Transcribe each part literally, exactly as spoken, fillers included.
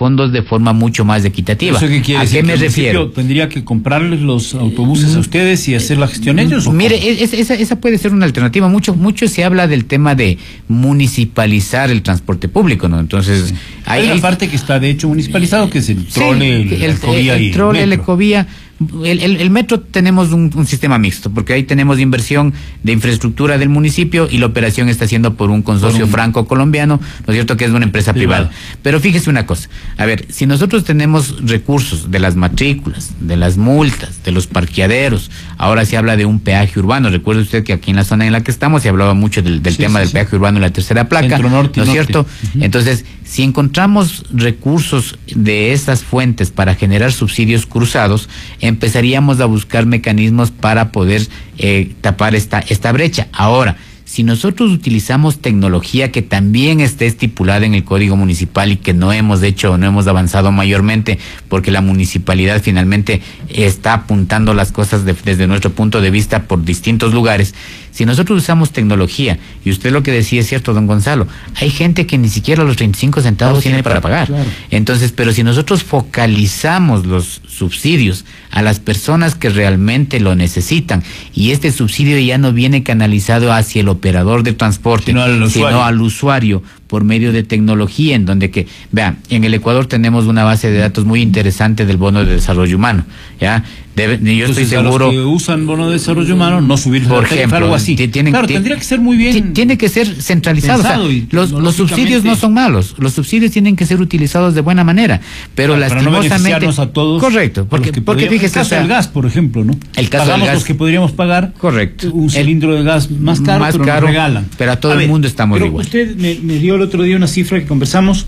fondos de forma mucho más equitativa. ¿Eso qué quiere ¿A decir? qué me ¿Que el refiero? municipio tendría que comprarles los autobuses a ustedes y hacer la gestión ellos? ¿o Mire, cómo? es- esa, esa puede ser una alternativa. Mucho, mucho se habla del tema de municipalizar el transporte público, ¿no? Entonces, Sí. hay, Hay una hay- parte que está de hecho municipalizado, que es el Sí, trole, el, la ecovía el y el trole, la metro. ecovía. El, el, el metro tenemos un, un sistema mixto, porque ahí tenemos inversión de infraestructura del municipio y la operación está haciendo por un consorcio Por un- franco-colombiano, ¿no es cierto?, que es una empresa Privada. privada. Pero fíjese una cosa, a ver, si nosotros tenemos recursos de las matrículas, de las multas, de los parqueaderos, ahora se habla de un peaje urbano. Recuerde usted que aquí en la zona en la que estamos se hablaba mucho del, del Sí, tema sí, del sí. peaje urbano en la tercera placa, Centro norte y ¿no es norte. cierto? Ujú. Entonces, si encontramos recursos de esas fuentes para generar subsidios cruzados, empezaríamos a buscar mecanismos para poder eh, tapar esta, esta brecha. Ahora, si nosotros utilizamos tecnología que también esté estipulada en el Código Municipal y que no hemos hecho, no hemos avanzado mayormente, porque la municipalidad finalmente está apuntando las cosas de- desde nuestro punto de vista por distintos lugares. Si nosotros usamos tecnología, y usted lo que decía es cierto, don Gonzalo, hay gente que ni siquiera los treinta y cinco centavos No tiene tiene para para- pagar. claro. Entonces, pero si nosotros focalizamos los subsidios a las personas que realmente lo necesitan, y este subsidio ya no viene canalizado hacia el operador de transporte, Sino al usuario. sino al usuario por medio de tecnología, en donde que, vean, en el Ecuador tenemos una base de datos muy interesante del bono de desarrollo humano, ¿ya? Debe- yo estoy Entonces, a seguro... los que usan bono de desarrollo humano, no subir Por la tarifa, ejemplo, algo así. ti- tienen- claro, ti- tendría que ser muy bien. Ti- Tiene que ser centralizado. O sea, pensado y los, los subsidios no tecnológicamente- son malos. Los subsidios tienen que ser utilizados de buena manera. Pero Para no lastimosamente. beneficiarnos a todos. Correcto. a Porque, los que porque podríamos- fíjese. el o caso sea, del gas, por ejemplo, ¿no? el caso Pagamos del gas. los que podríamos pagar. Correcto. Un El- cilindro de gas más caro, más pero caro, nos regalan. pero a todo el ver, mundo estamos pero igual. Usted me, me dio el otro día una cifra que conversamos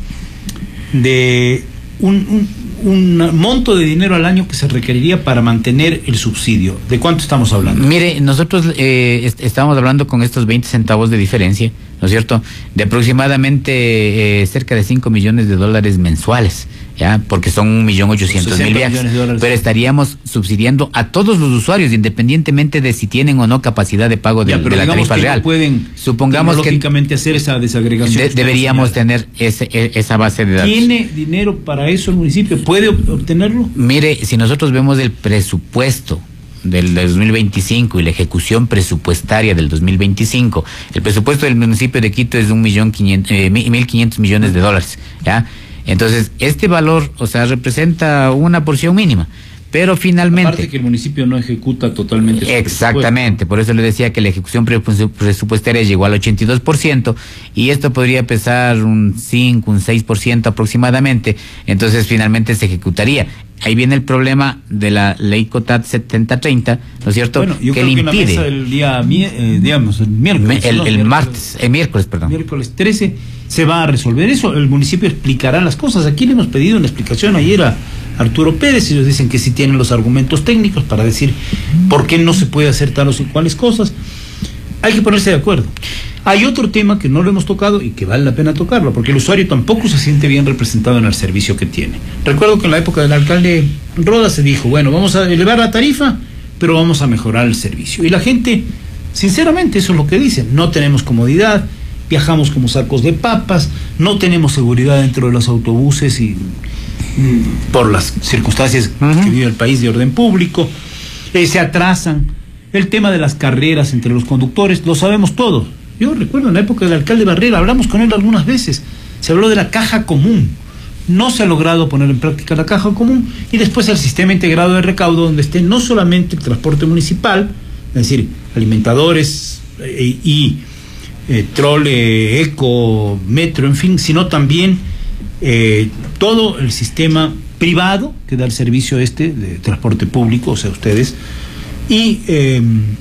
de un, un, un monto de dinero al año que se requeriría para mantener el subsidio. ¿De cuánto estamos hablando? Mire, nosotros eh, est- estábamos hablando con estos veinte centavos de diferencia, ¿no es cierto? De aproximadamente eh, cerca de cinco millones de dólares mensuales, ¿ya? Porque son un millón ochocientos mil sesenta viajes. millones de dólares. Pero estaríamos subsidiando a todos los usuarios, independientemente de si tienen o no capacidad de pago de, Ya, pero de la digamos tarifa que real. no pueden Supongamos que tecnológicamente hacer esa desagregación. de- que usted deberíamos señala. tener ese, e- esa base de datos. ¿Tiene dinero para eso el municipio? ¿Puede ob- obtenerlo? Mire, si nosotros vemos el presupuesto del dos mil veinticinco y la ejecución presupuestaria del dos mil veinticinco, el presupuesto del municipio de Quito es de un millón quinientos, eh, mi- mil quinientos millones de dólares, ¿ya? Entonces, este valor, o sea, representa una porción mínima, pero finalmente... Aparte que el municipio no ejecuta totalmente su Exactamente, por eso le decía que la ejecución pre- presupuestaria llegó al ochenta y dos por ciento y esto podría pesar un cinco, un seis por ciento aproximadamente, entonces finalmente se ejecutaría. Ahí viene el problema de la ley COTAD setenta treinta, ¿no es cierto? Bueno, yo que creo le que en la mesa impide el día, mi- eh, digamos, el miércoles. me- el, ¿no? el Miércoles- martes, el miércoles, perdón. miércoles trece se va a resolver eso. El municipio explicará las cosas. Aquí le hemos pedido una explicación ayer a Arturo Pérez. Ellos dicen que sí tienen los argumentos técnicos para decir por qué no se puede hacer tales y cuales cosas. Hay que ponerse de acuerdo. Hay otro tema que no lo hemos tocado y que vale la pena tocarlo, porque el usuario tampoco se siente bien representado en el servicio que tiene. Recuerdo que en la época del alcalde Roda se dijo, bueno, vamos a elevar la tarifa, pero vamos a mejorar el servicio. Y la gente, sinceramente, eso es lo que dicen. No tenemos comodidad, viajamos como sacos de papas, no tenemos seguridad dentro de los autobuses y mm, por las circunstancias Ujú. que vive el país de orden público, eh, se atrasan. El tema de las carreras entre los conductores, lo sabemos todos. Yo recuerdo en la época del alcalde Barrera, hablamos con él algunas veces, se habló de la caja común. No se ha logrado poner en práctica la caja común y después el sistema integrado de recaudo donde esté no solamente el transporte municipal, es decir, alimentadores eh, y eh, trole, eco, metro, en fin, sino también eh, todo el sistema privado que da el servicio este de transporte público, o sea, ustedes, y eh,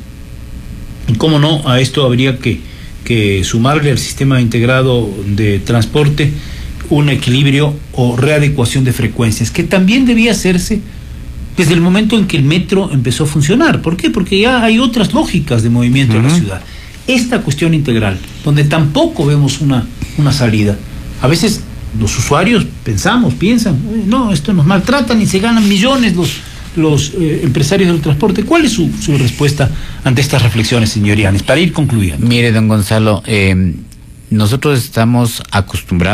cómo no, a esto habría que, que sumarle al sistema integrado de transporte un equilibrio o readecuación de frecuencias, que también debía hacerse desde el momento en que el metro empezó a funcionar. ¿Por qué? Porque ya hay otras lógicas de movimiento en la Ujú. ciudad. Esta cuestión integral, donde tampoco vemos una, una salida, a veces los usuarios pensamos, piensan, "Uy, no, esto nos maltratan y se ganan millones los, los eh, empresarios del transporte". ¿Cuál es su, su respuesta ante estas reflexiones, señor Yanes, para ir concluyendo? Mire, don Gonzalo, eh, nosotros estamos acostumbrados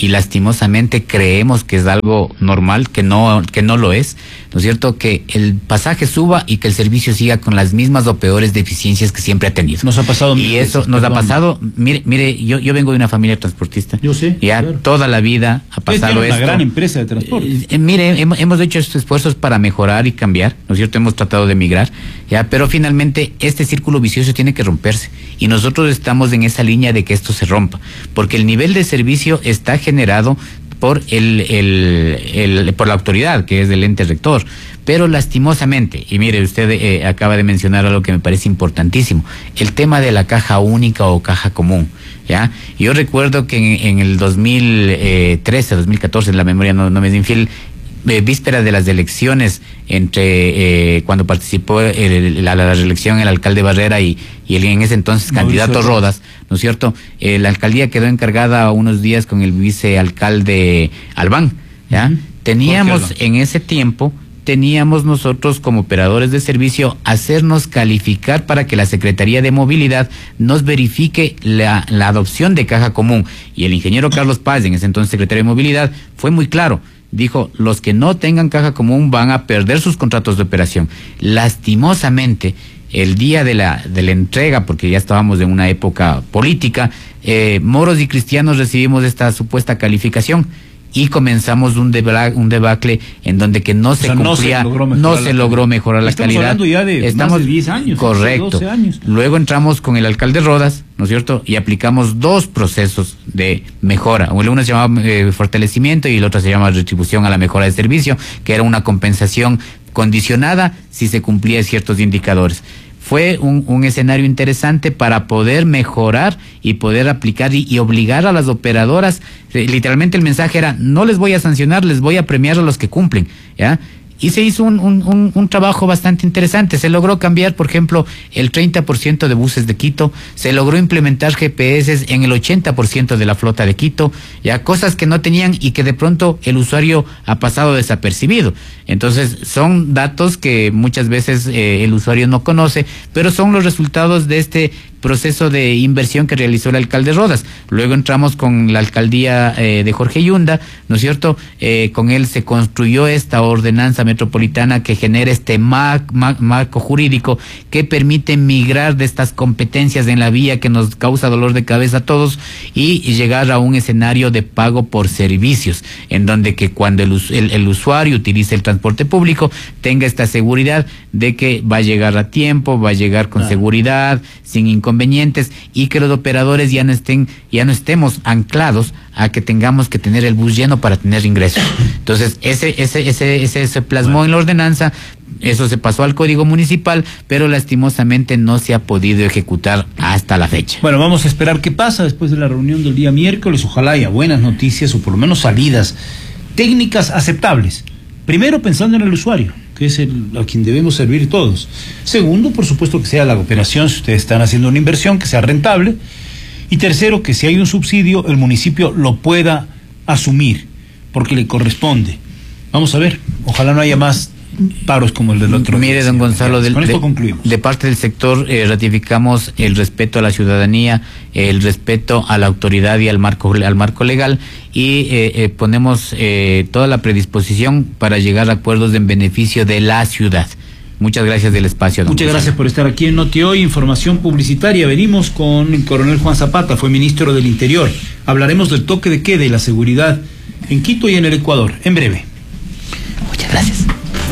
y lastimosamente creemos que es algo normal, que no, que no lo es, ¿no es cierto? Que el pasaje suba y que el servicio siga con las mismas o peores deficiencias que siempre ha tenido. Nos ha pasado. Y eso veces, nos perdón. ha pasado, mire, mire, yo, yo vengo de una familia transportista. Yo sé. Ya claro. Toda la vida ha pasado esto. Una gran empresa de transporte. Eh, eh, mire, hemos, hemos hecho estos esfuerzos para mejorar y cambiar, ¿no es cierto? Hemos tratado de migrar, ya, pero finalmente este círculo vicioso tiene que romperse. Y nosotros estamos en esa línea de que esto se rompa, porque el nivel de servicio está generado por el, el, el por la autoridad, que es el ente rector, pero lastimosamente, y mire, usted eh, acaba de mencionar algo que me parece importantísimo, el tema de la caja única o caja común, ¿ya? Yo recuerdo que en, en el dos mil trece, dos mil catorce, en la memoria no, no me es infiel, Eh, víspera de las elecciones, entre eh, cuando participó el, la, la reelección el alcalde Barrera y, y el en ese entonces candidato no, Rodas, ¿no es cierto? Eh, la alcaldía quedó encargada unos días con el vicealcalde Albán, ¿ya? Uh-huh. Teníamos en ese tiempo, teníamos nosotros como operadores de servicio hacernos calificar para que la Secretaría de Movilidad nos verifique la, la adopción de caja común, y el ingeniero Carlos Paz, en ese entonces secretario de Movilidad, fue muy claro. Dijo, los que no tengan caja común van a perder sus contratos de operación. Lastimosamente, el día de la de la entrega, porque ya estábamos en una época política, eh, moros y cristianos recibimos esta supuesta calificación y comenzamos un, debla, un debacle en donde que no se o sea, cumplía, no se logró mejorar, no se logró mejorar la Estamos calidad. Estamos hablando ya de Estamos, más de diez años. Correcto. doce años. Luego entramos con el alcalde Rodas, ¿no es cierto? Y aplicamos dos procesos de mejora. Uno se llamaba eh, fortalecimiento y el otro se llama retribución a la mejora de servicio, que era una compensación condicionada si se cumplía ciertos indicadores. Fue un, un escenario interesante para poder mejorar y poder aplicar y, y obligar a las operadoras. Eh, literalmente el mensaje era, no les voy a sancionar, les voy a premiar a los que cumplen, ¿ya? Y se hizo un, un, un, un trabajo bastante interesante. Se logró cambiar, por ejemplo, el treinta por ciento de buses de Quito, se logró implementar G P S en el ochenta por ciento de la flota de Quito, ya cosas que no tenían y que de pronto el usuario ha pasado desapercibido. Entonces, son datos que muchas veces eh, el usuario no conoce, pero son los resultados de este proceso de inversión que realizó el alcalde Rodas. Luego entramos con la alcaldía eh, de Jorge Yunda, ¿no es cierto? Eh, con él se construyó esta ordenanza metropolitana que genera este mar, mar, marco jurídico que permite migrar de estas competencias en la vía que nos causa dolor de cabeza a todos y, y llegar a un escenario de pago por servicios, en donde que cuando el, el, el usuario utilice el transporte público tenga esta seguridad de que va a llegar a tiempo, va a llegar con claro. seguridad, sin inconvenientes, y que los operadores ya no estén, ya no estemos anclados a que tengamos que tener el bus lleno para tener ingresos. Entonces, ese, ese, ese, ese se plasmó bueno. en la ordenanza, eso se pasó al Código Municipal, pero lastimosamente no se ha podido ejecutar hasta la fecha. Bueno, vamos a esperar qué pasa después de la reunión del día miércoles. Ojalá haya buenas noticias o por lo menos salidas técnicas aceptables. Primero, pensando en el usuario, que es el, a quien debemos servir todos. Segundo, por supuesto, que sea la operación, si ustedes están haciendo una inversión, que sea rentable. Y tercero, que si hay un subsidio, el municipio lo pueda asumir, porque le corresponde. Vamos a ver, ojalá no haya más paros como el del otro. Mire, don Gonzalo, del, con esto de, concluimos. De parte del sector eh, ratificamos el respeto a la ciudadanía, el respeto a la autoridad y al marco al marco legal, y eh, eh, ponemos eh, toda la predisposición para llegar a acuerdos en beneficio de la ciudad. Muchas gracias del espacio, don Muchas Gonzalo. Gracias por estar aquí en Noti Hoy. Información publicitaria. Venimos con el coronel Juan Zapata, fue ministro del Interior. Hablaremos del toque de queda y la seguridad en Quito y en el Ecuador, en breve. Muchas gracias.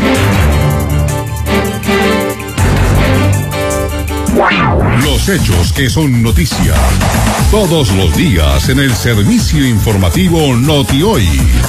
Los hechos que son noticia. Todos los días en el servicio informativo Noti Hoy.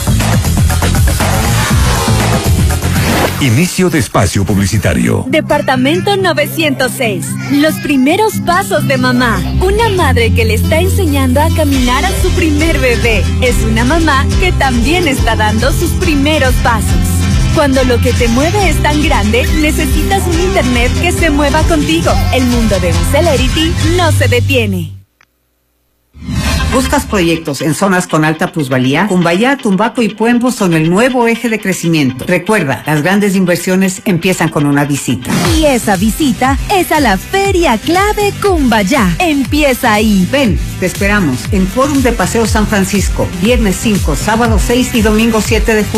Inicio de espacio publicitario. Departamento novecientos seis. Los primeros pasos de mamá. Una madre que le está enseñando a caminar a su primer bebé. Es una mamá que también está dando sus primeros pasos. Cuando lo que te mueve es tan grande, necesitas un internet que se mueva contigo. El mundo de un Celerity no se detiene. ¿Buscas proyectos en zonas con alta plusvalía? Cumbayá, Tumbaco y Puembo son el nuevo eje de crecimiento. Recuerda, las grandes inversiones empiezan con una visita. Y esa visita es a la Feria Clave Cumbayá. Empieza ahí. Ven, te esperamos en Fórum de Paseo San Francisco, viernes cinco, sábado seis y domingo siete de julio.